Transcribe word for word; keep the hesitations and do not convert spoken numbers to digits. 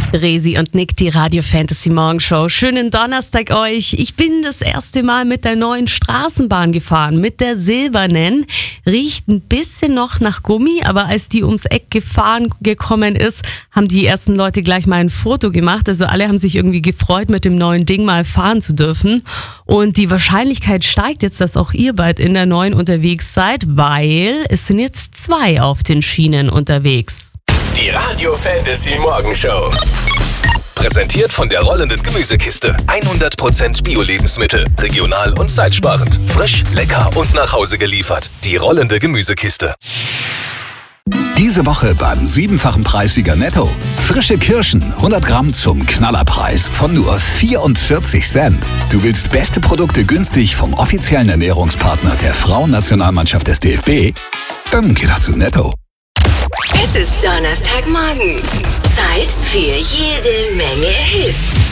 Resi und Nick, die Radio Fantasy Morgenshow. Schönen Donnerstag euch. Ich bin das erste Mal mit der neuen Straßenbahn gefahren, mit der silbernen. Riecht ein bisschen noch nach Gummi, aber als die ums Eck gefahren gekommen ist, haben die ersten Leute gleich mal ein Foto gemacht. Also alle haben sich irgendwie gefreut, mit dem neuen Ding mal fahren zu dürfen. Und die Wahrscheinlichkeit steigt jetzt, dass auch ihr bald in der neuen unterwegs seid, weil es sind jetzt zwei auf den Schienen unterwegs. Die Radio Fantasy Morgenshow. Präsentiert von der rollenden Gemüsekiste. hundert Prozent Bio-Lebensmittel. Regional und zeitsparend. Frisch, lecker und nach Hause geliefert. Die rollende Gemüsekiste. Diese Woche beim siebenfachen Preissieger Netto. Frische Kirschen, hundert Gramm zum Knallerpreis von nur vierundvierzig Cent. Du willst beste Produkte günstig vom offiziellen Ernährungspartner der Frauennationalmannschaft des D F B? Dann geh doch zu Netto. Es ist Donnerstagmorgen. Zeit für jede Menge Hits.